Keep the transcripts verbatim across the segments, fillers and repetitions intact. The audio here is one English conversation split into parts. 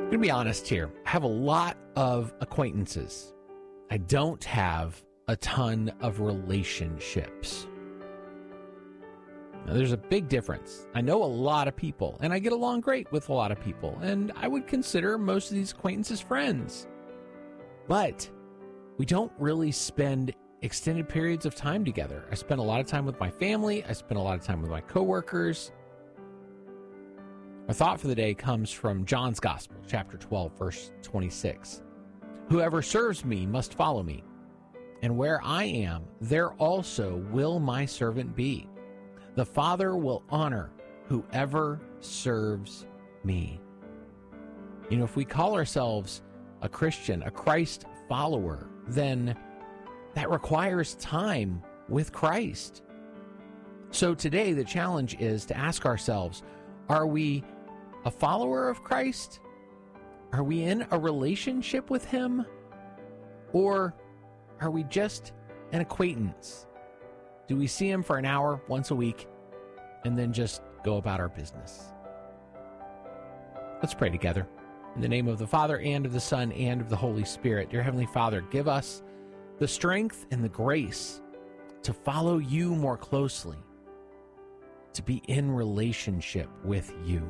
I'm going to be honest here. I have a lot of acquaintances. I don't have a ton of relationships. Now, there's a big difference. I know a lot of people, and I get along great with a lot of people, and I would consider most of these acquaintances friends. But we don't really spend extended periods of time together. I spend a lot of time with my family. I spend a lot of time with my coworkers. Our thought for the day comes from John's Gospel, chapter twelve, verse twenty-six. Whoever serves me must follow me, and where I am, there also will my servant be. The Father will honor whoever serves me. You know, if we call ourselves a Christian, a Christ follower, then that requires time with Christ. So today, the challenge is to ask ourselves, are we a follower of Christ? Are we in a relationship with him? Or are we just an acquaintance? Do we see him for an hour once a week and then just go about our business? Let's pray together. In the name of the Father, and of the Son, and of the Holy Spirit. Dear Heavenly Father, give us the strength and the grace to follow you more closely, to be in relationship with you.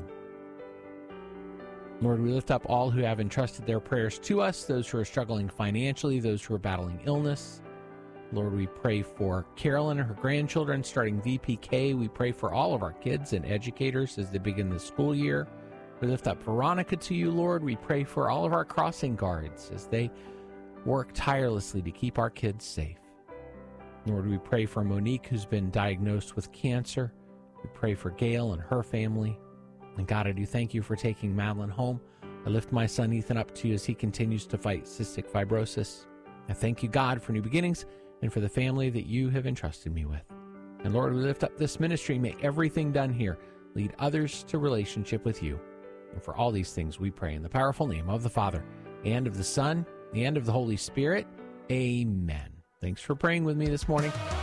Lord, we lift up all who have entrusted their prayers to us, those who are struggling financially, those who are battling illness. Lord, we pray for Carolyn and her grandchildren starting V P K. We pray for all of our kids and educators as they begin the school year. We lift up Veronica to you, Lord. We pray for all of our crossing guards as they work tirelessly to keep our kids safe. Lord, we pray for Monique, who's been diagnosed with cancer. We pray for Gail and her family. And God, I do thank you for taking Madeline home. I lift my son Ethan up to you as he continues to fight cystic fibrosis. I thank you, God, for new beginnings and for the family that you have entrusted me with. And Lord, we lift up this ministry. May everything done here lead others to relationship with you. And for all these things we pray in the powerful name of the Father, and of the Son, and of the Holy Spirit. Amen. Thanks for praying with me this morning.